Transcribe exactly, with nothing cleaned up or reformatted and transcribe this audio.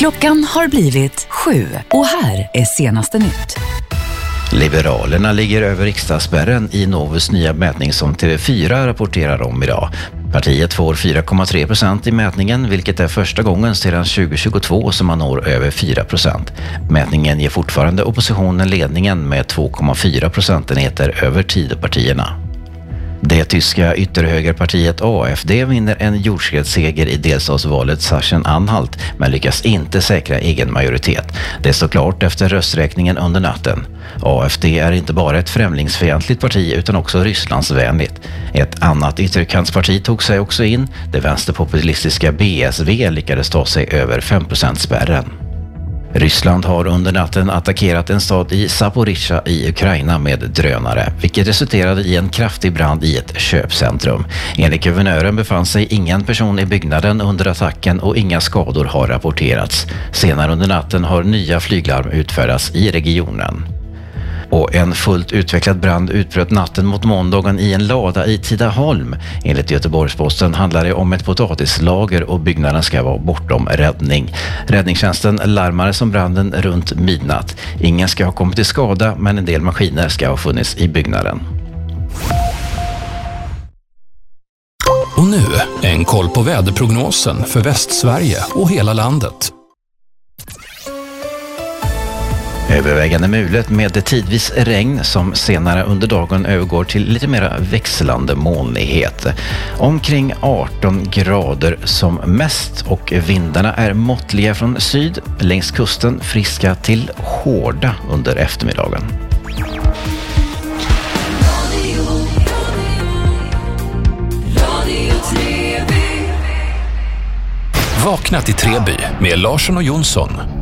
Klockan har blivit sju och här är senaste nytt. Liberalerna ligger över riksdagsspärren i Novus nya mätning som T V fyra rapporterar om idag. Partiet får fyra komma tre procent i mätningen, vilket är första gången sedan tjugo tjugotvå som man når över fyra procent. Mätningen ger fortfarande oppositionen ledningen med två komma fyra procentenheter över Tidöpartierna. Det tyska ytterhögerpartiet A F D vinner en jordskredsseger i delstatsvalet Sachsen-Anhalt men lyckas inte säkra egen majoritet. Det står klart efter rösträkningen under natten. A F D är inte bara ett främlingsfientligt parti utan också Rysslandsvänligt. Ett annat ytterkantsparti tog sig också in. Det vänsterpopulistiska B S V lyckades ta sig över fem procent-spärren. Ryssland har under natten attackerat en stad i Zaporizjzja i Ukraina med drönare, vilket resulterade i en kraftig brand i ett köpcentrum. Enligt guvernören befann sig ingen person i byggnaden under attacken och inga skador har rapporterats. Senare under natten har nya flyglarm utfärdats i regionen. Och en fullt utvecklad brand utbröt natten mot måndagen i en lada i Tidaholm. Enligt Göteborgsposten handlar det om ett potatislager och byggnaden ska vara bortom räddning. Räddningstjänsten larmade om branden runt midnatt. Ingen ska ha kommit till skada men en del maskiner ska ha funnits i byggnaden. Och nu en koll på väderprognosen för Västsverige och hela landet. Övervägande mulet med tidvis regn som senare under dagen övergår till lite mer växlande molnighet. Omkring arton grader som mest och vindarna är måttliga från syd, längs kusten friska till hårda under eftermiddagen. Vakna till Treby med Larsson och Jonsson.